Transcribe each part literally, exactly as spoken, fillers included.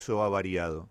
¿Eso ha variado?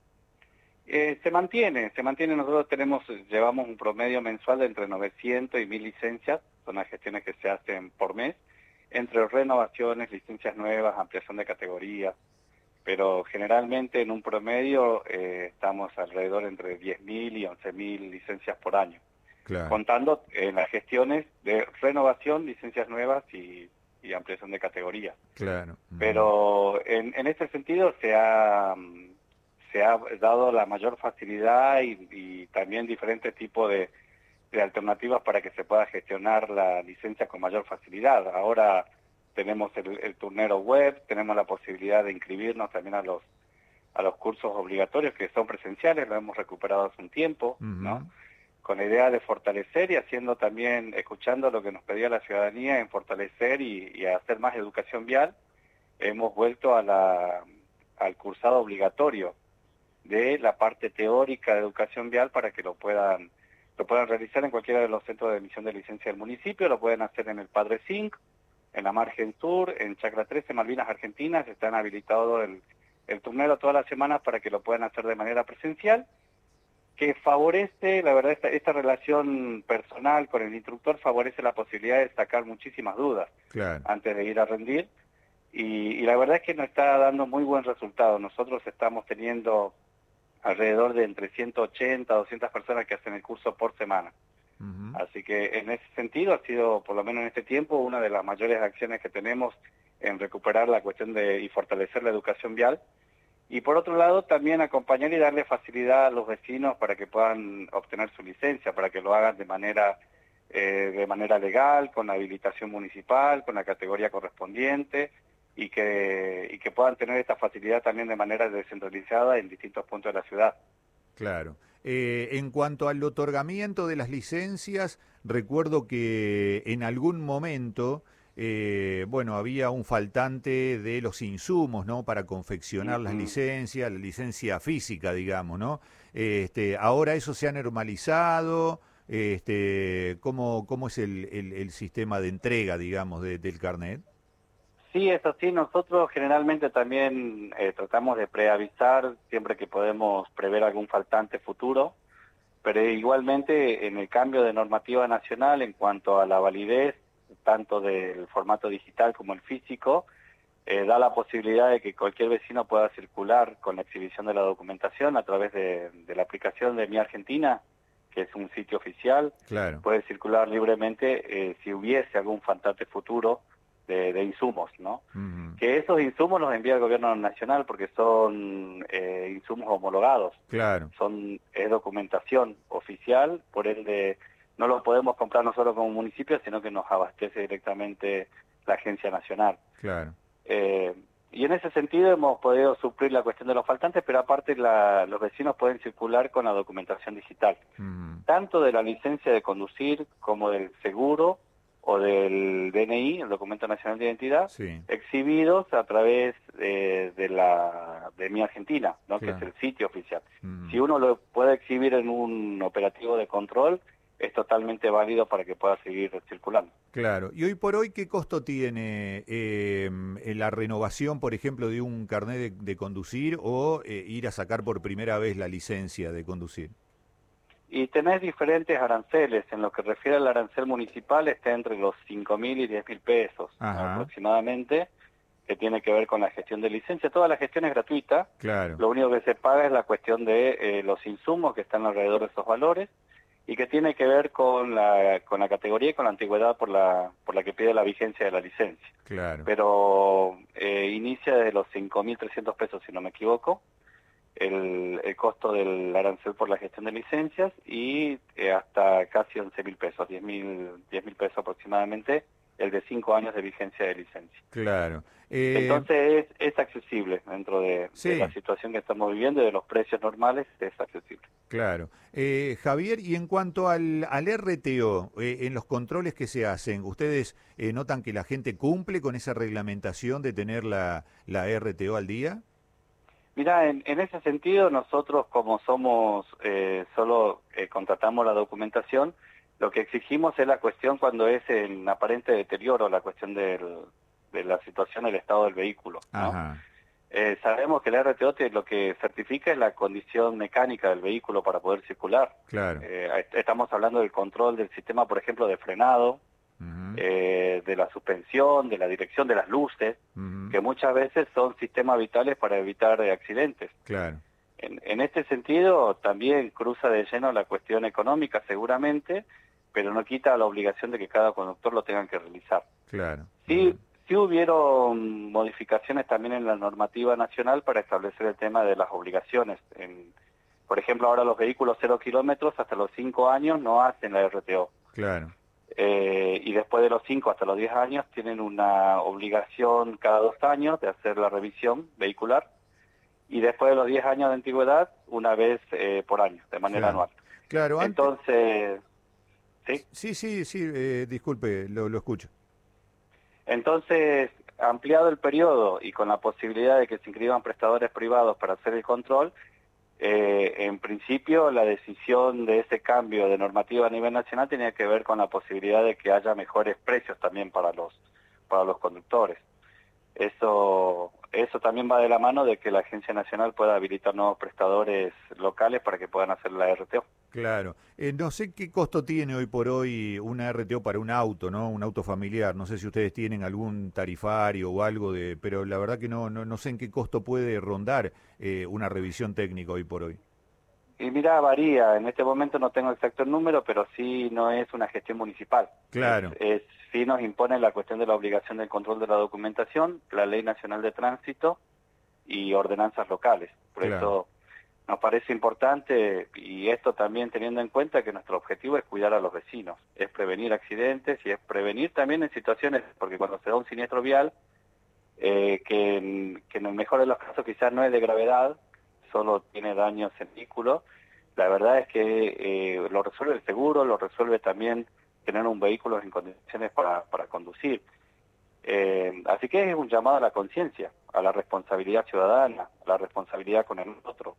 Eh, se mantiene, se mantiene. Nosotros tenemos, llevamos un promedio mensual de entre novecientas y mil licencias, son las gestiones que se hacen por mes, entre renovaciones, licencias nuevas, ampliación de categorías, pero generalmente en un promedio eh, estamos alrededor entre diez mil y once mil licencias por año, Claro, contando en las gestiones de renovación, licencias nuevas y, y ampliación de categorías. claro. Ujú. Pero en, en este sentido se ha, mm, se ha dado la mayor facilidad y, y también diferentes tipos de, de alternativas para que se pueda gestionar la licencia con mayor facilidad. Ahora tenemos el, el turnero web, tenemos la posibilidad de inscribirnos también a los a los cursos obligatorios que son presenciales, lo hemos recuperado hace un tiempo, ¿no? Ujú. Con la idea de fortalecer y haciendo también, escuchando lo que nos pedía la ciudadanía en fortalecer y, y hacer más educación vial, hemos vuelto a la, al cursado obligatorio de la parte teórica de educación vial para que lo puedan lo puedan realizar en cualquiera de los centros de emisión de licencia del municipio, lo pueden hacer en el Padre Cinc, en la Margen Sur, en Chacra trece, Malvinas Argentinas, están habilitados el, el turnero todas las semanas para que lo puedan hacer de manera presencial, que favorece, la verdad, esta, esta relación personal con el instructor favorece la posibilidad de sacar muchísimas dudas Claro. antes de ir a rendir. Y, y la verdad es que nos está dando muy buen resultado. Nosotros estamos teniendo alrededor de entre ciento ochenta a doscientas personas que hacen el curso por semana. Ujú. Así que en ese sentido ha sido, por lo menos en este tiempo, una de las mayores acciones que tenemos en recuperar la cuestión de y fortalecer la educación vial. Y por otro lado, también acompañar y darle facilidad a los vecinos para que puedan obtener su licencia, para que lo hagan de manera eh, de manera legal, con la habilitación municipal, con la categoría correspondiente, y que, y que puedan tener esta facilidad también de manera descentralizada en distintos puntos de la ciudad. Claro. Eh, en cuanto al otorgamiento de las licencias, recuerdo que en algún momento, eh, bueno, había un faltante de los insumos, ¿no? Para confeccionar las Ujú. licencias, la licencia física, digamos, ¿no? Este, ahora eso se ha normalizado. Este, ¿cómo, cómo es el, el- el sistema de entrega, digamos, de- del carnet? Sí, es así. Nosotros generalmente también eh, tratamos de preavisar siempre que podemos prever algún faltante futuro, pero igualmente en el cambio de normativa nacional en cuanto a la validez, tanto del formato digital como el físico, eh, da la posibilidad de que cualquier vecino pueda circular con la exhibición de la documentación a través de, de la aplicación de Mi Argentina, que es un sitio oficial, Claro. puede circular libremente eh, si hubiese algún faltante futuro de, de insumos, ¿no? Ujú. Que esos insumos los envía el gobierno nacional porque son eh, insumos homologados, Claro, son es documentación oficial, por ende no lo podemos comprar nosotros como municipio, sino que nos abastece directamente la agencia nacional. claro. Eh, y en ese sentido hemos podido suplir la cuestión de los faltantes, pero aparte la, los vecinos pueden circular con la documentación digital, Ujú. tanto de la licencia de conducir como del seguro o del D N I, el Documento Nacional de Identidad, Sí, exhibidos a través de, de la de Mi Argentina, ¿no? Que es claro. el sitio oficial. Si Ujú. uno lo puede exhibir en un operativo de control, es totalmente válido para que pueda seguir circulando. Claro. ¿Y hoy por hoy qué costo tiene eh, en la renovación, por ejemplo, de un carnet de, de conducir o eh, ir a sacar por primera vez la licencia de conducir? Y tenés diferentes aranceles. En lo que refiere al arancel municipal está entre los cinco mil y diez mil pesos Ajá, aproximadamente, que tiene que ver con la gestión de licencia. Toda la gestión es gratuita. claro, Lo único que se paga es la cuestión de eh, los insumos que están alrededor de esos valores y que tiene que ver con la, con la categoría y con la antigüedad por la, por la que pide la vigencia de la licencia. claro. Pero eh, inicia desde los cinco mil trescientos pesos, si no me equivoco, el, el costo del arancel por la gestión de licencias y eh, hasta casi once mil pesos, diez mil diez mil pesos aproximadamente, el de cinco años de vigencia de licencia. Claro. Eh, Entonces es, es accesible dentro de, de la sí, situación que estamos viviendo y de los precios normales, es accesible. claro. Eh, Javier, y en cuanto al, al R T O, eh, en los controles que se hacen, ¿ustedes eh, notan que la gente cumple con esa reglamentación de tener la, la R T O al día? Mira, en, en ese sentido nosotros como somos, eh, solo eh, contratamos la documentación, lo que exigimos es la cuestión cuando es en aparente deterioro, la cuestión del, de la situación del estado del vehículo, ¿no? Ajá, Eh, sabemos que el R T O te, lo que certifica es la condición mecánica del vehículo para poder circular. Claro. Eh, est- estamos hablando del control del sistema, por ejemplo, de frenado, Uh-huh. eh, de la suspensión, de la dirección de las luces, Uh-huh. que muchas veces son sistemas vitales para evitar eh, accidentes. Claro. En, en este sentido, también cruza de lleno la cuestión económica, seguramente, pero no quita la obligación de que cada conductor lo tenga que realizar. Claro. Sí, Uh-huh. sí hubieron modificaciones también en la normativa nacional para establecer el tema de las obligaciones. En, por ejemplo, ahora los vehículos cero kilómetros hasta los cinco años no hacen la R T O. Claro. Eh, y después de los cinco hasta los diez años tienen una obligación cada dos años de hacer la revisión vehicular. Y después de los diez años de antigüedad, una vez eh, por año, de manera Claro. anual. Claro, antes... Entonces, ¿sí? Sí, sí, sí, eh, disculpe, lo, lo escucho. Entonces, ampliado el periodo y con la posibilidad de que se inscriban prestadores privados para hacer el control, eh, en principio la decisión de ese cambio de normativa a nivel nacional tenía que ver con la posibilidad de que haya mejores precios también para los para los conductores. Eso eso también va de la mano de que la Agencia Nacional pueda habilitar nuevos prestadores locales para que puedan hacer la R T O. Claro. Eh, no sé qué costo tiene hoy por hoy una R T O para un auto, ¿no? Un auto familiar. No sé si ustedes tienen algún tarifario o algo de... Pero la verdad que no no, no sé en qué costo puede rondar eh, una revisión técnica hoy por hoy. Y mira, varía. En este momento no tengo exacto el número, pero sí no es una gestión municipal. Claro. Es, es, sí nos impone la cuestión de la obligación del control de la documentación, la Ley Nacional de Tránsito y ordenanzas locales. Por Claro. eso nos parece importante, y esto también teniendo en cuenta que nuestro objetivo es cuidar a los vecinos, es prevenir accidentes y es prevenir también en situaciones, porque cuando se da un siniestro vial, eh, que, en, que en el mejor de los casos quizás no es de gravedad, solo tiene daños en vehículo, la verdad es que eh, lo resuelve el seguro, lo resuelve también tener un vehículo en condiciones para, para conducir. Eh, así que es un llamado a la conciencia, a la responsabilidad ciudadana, a la responsabilidad con el otro.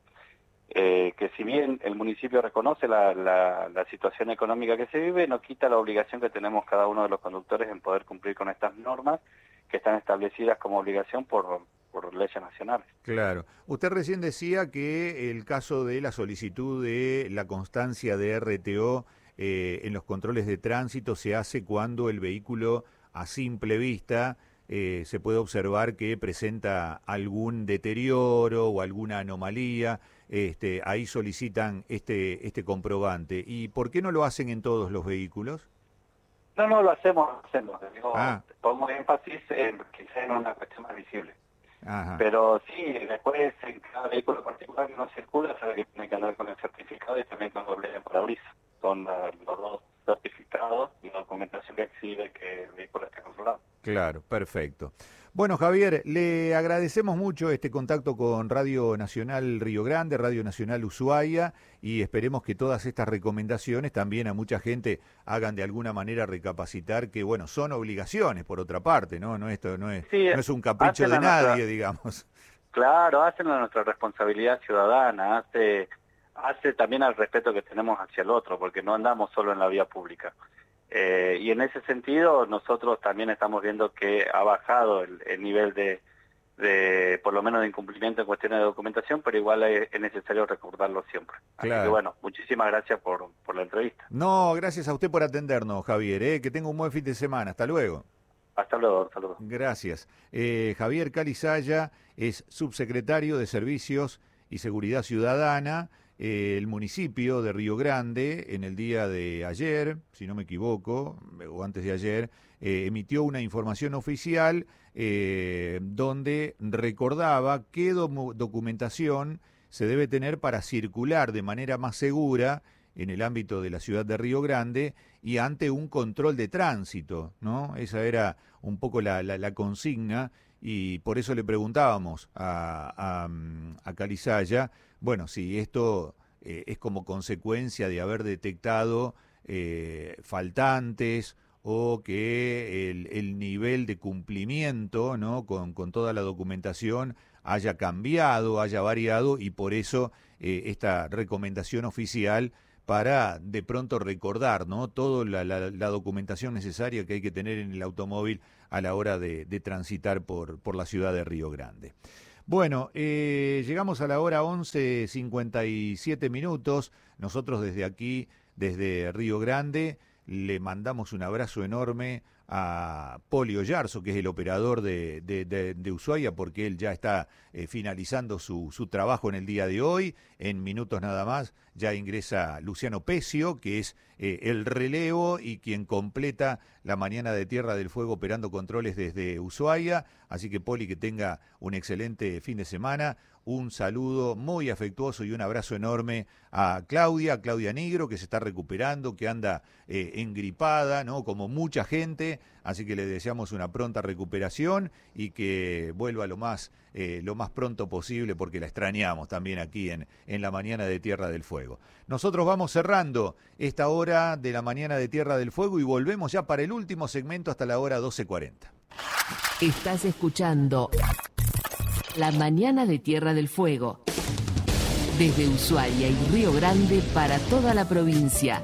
Eh, que si bien el municipio reconoce la, la, la situación económica que se vive, no quita la obligación que tenemos cada uno de los conductores en poder cumplir con estas normas que están establecidas como obligación por, por leyes nacionales. Claro. Usted recién decía que el caso de la solicitud de la constancia de R T O eh, en los controles de tránsito se hace cuando el vehículo a simple vista eh, se puede observar que presenta algún deterioro o alguna anomalía. Este, ahí solicitan este, este comprobante. ¿Y por qué no lo hacen en todos los vehículos? No, no, lo hacemos, lo hacemos. Digo, ah. Pongo énfasis en quizás en una cuestión más visible. Ajá. Pero sí, después en cada vehículo particular que no circula, sabe que tiene que andar con el certificado y también con doble de parabrisas. Son uh, los dos certificados y la documentación que exhibe que el vehículo esté controlado. Claro, perfecto. Bueno, Javier, le agradecemos mucho este contacto con Radio Nacional Río Grande, Radio Nacional Ushuaia, y esperemos que todas estas recomendaciones también a mucha gente hagan de alguna manera recapacitar que, bueno, son obligaciones por otra parte, ¿no? No, esto no es, sí, no es un capricho de nadie, nuestra, digamos. Claro, hacen a nuestra responsabilidad ciudadana, hace, hace también al respeto que tenemos hacia el otro, porque no andamos solo en la vía pública. Eh, y en ese sentido nosotros también estamos viendo que ha bajado el, el nivel de, de, por lo menos de incumplimiento en cuestiones de documentación, pero igual es, es necesario recordarlo siempre. Claro. Así que bueno, muchísimas gracias por, por la entrevista. No, gracias a usted por atendernos, Javier, ¿eh? Que tenga un buen fin de semana. Hasta luego. Hasta luego, saludos. Gracias. Eh, Javier Calizaya es subsecretario de Servicios y Seguridad Ciudadana. Eh, el municipio de Río Grande, en el día de ayer, si no me equivoco, o antes de ayer, eh, emitió una información oficial eh, donde recordaba qué do- documentación se debe tener para circular de manera más segura en el ámbito de la ciudad de Río Grande y ante un control de tránsito, ¿no? Esa era un poco la, la, la consigna y por eso le preguntábamos a, a, a Calizaya, bueno, si esto eh, es como consecuencia de haber detectado eh, faltantes o que el, el nivel de cumplimiento, ¿no? con, con toda la documentación haya cambiado, haya variado y por eso eh, esta recomendación oficial para de pronto recordar, ¿no? Toda la, la, la documentación necesaria que hay que tener en el automóvil a la hora de, de transitar por, por la ciudad de Río Grande. Bueno, eh, llegamos a la hora once cincuenta y siete minutos. Nosotros desde aquí, desde Río Grande, le mandamos un abrazo enorme a Poli Oyarzo, que es el operador de, de, de, de Ushuaia, porque él ya está eh, finalizando su, su trabajo en el día de hoy. En minutos nada más ya ingresa Luciano Pecio, que es eh, el relevo y quien completa la mañana de Tierra del Fuego operando controles desde Ushuaia. Así que Poli, que tenga un excelente fin de semana. Un saludo muy afectuoso y un abrazo enorme a Claudia, a Claudia Nigro, que se está recuperando, que anda eh, engripada, ¿no? Como mucha gente, así que le deseamos una pronta recuperación y que vuelva lo más, eh, lo más pronto posible, porque la extrañamos también aquí en, en la mañana de Tierra del Fuego. Nosotros vamos cerrando esta hora de la mañana de Tierra del Fuego y volvemos ya para el último segmento hasta la hora doce cuarenta. Estás escuchando La Mañana de Tierra del Fuego, desde Ushuaia y Río Grande para toda la provincia.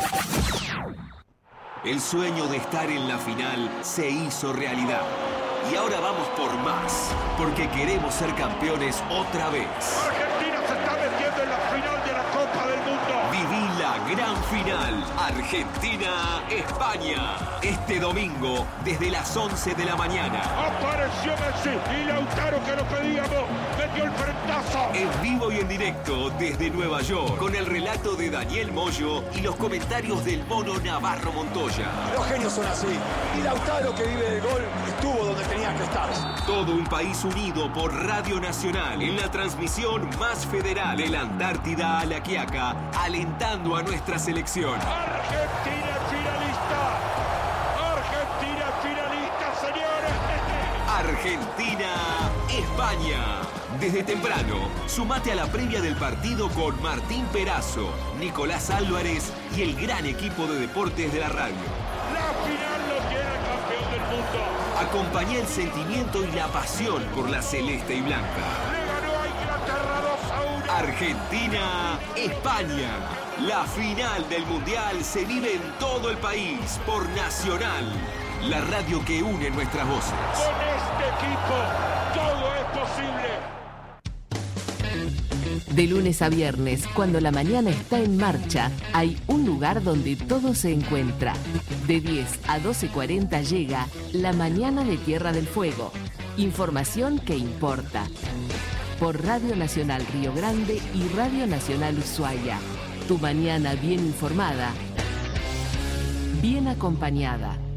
El sueño de estar en la final se hizo realidad. Y ahora vamos por más, porque queremos ser campeones otra vez. Argentina se está metiendo en la final de la Copa del Mundo. Viví la gran final, Argentina-España. Este domingo, desde las once de la mañana. Apareció Messi y Lautaro, que lo pedíamos, metió el frentazo. En vivo y en directo desde Nueva York, con el relato de Daniel Moyo y los comentarios del mono Navarro Montoya. Los genios son así. Y Lautaro, que vive del gol, estuvo donde tenía que estar. Todo un país unido por Radio Nacional en la transmisión más federal de la Antártida a la Quiaca, alentando a nuestra selección. Argentina finalista. Argentina finalista, señores. Argentina-España. Desde temprano, sumate a la previa del partido con Martín Perazo, Nicolás Álvarez y el gran equipo de deportes de la radio. La final lo tiene el campeón del mundo. Acompañá el sentimiento y la pasión por la celeste y blanca. Le ganó a Inglaterra dos a uno. Argentina-España. La final del Mundial se vive en todo el país por Nacional, la radio que une nuestras voces. Con este equipo, todo es posible. De lunes a viernes, cuando la mañana está en marcha, hay un lugar donde todo se encuentra. De diez a doce cuarenta llega La Mañana de Tierra del Fuego. Información que importa. Por Radio Nacional Río Grande y Radio Nacional Ushuaia. Tu mañana bien informada, bien acompañada.